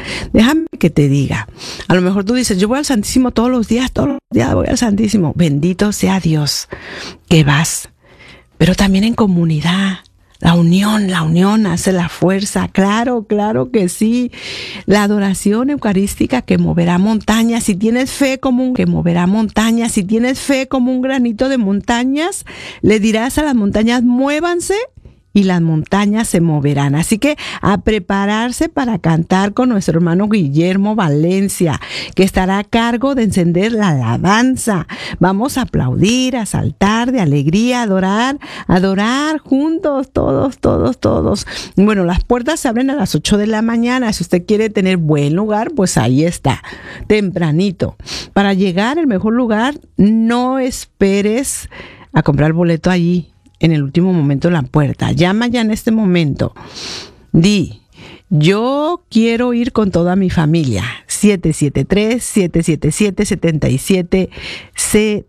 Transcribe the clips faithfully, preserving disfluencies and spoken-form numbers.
Déjame que te diga. A lo mejor tú dices, yo voy al Santísimo todos los días, todos los días voy al Santísimo. Bendito sea Dios que vas. Pero también en comunidad. La unión, la unión hace la fuerza. Claro, claro que sí. La adoración eucarística que moverá montañas. Si tienes fe como un que moverá montañas, si tienes fe como un granito de montañas, le dirás a las montañas, muévanse, y las montañas se moverán. Así que a prepararse para cantar con nuestro hermano Guillermo Valencia, que estará a cargo de encender la alabanza. Vamos a aplaudir, a saltar de alegría, a adorar, a adorar juntos, todos, todos, todos. Bueno, las puertas se abren a las ocho de la mañana. Si usted quiere tener buen lugar, pues ahí está, tempranito. Para llegar al mejor lugar, no esperes a comprar boleto allí en el último momento en la puerta. Llama ya en este momento. Di, yo quiero ir con toda mi familia. siete siete tres, siete siete siete, siete siete siete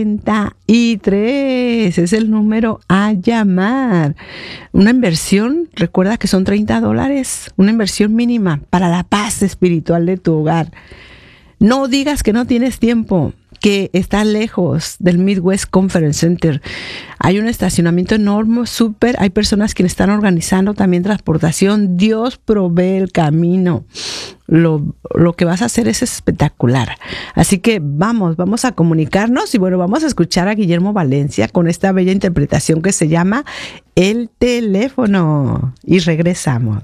tres. Es el número a llamar. Una inversión, recuerda que son treinta dólares. Una inversión mínima para la paz espiritual de tu hogar. No digas que no tienes tiempo, que está lejos del Midwest Conference Center. Hay un estacionamiento enorme, súper. Hay personas que están organizando también transportación. Dios provee el camino. Lo, lo que vas a hacer es espectacular. Así que vamos, vamos a comunicarnos y bueno, vamos a escuchar a Guillermo Valencia con esta bella interpretación que se llama El Teléfono. Y regresamos.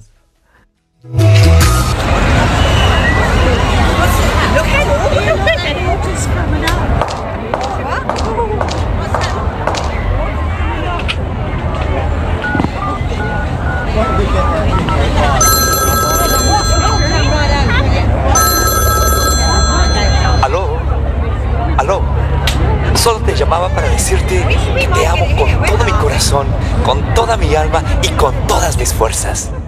Aló, aló, solo te llamaba para decirte que te amo con todo mi corazón, con toda mi alma y con todas mis fuerzas.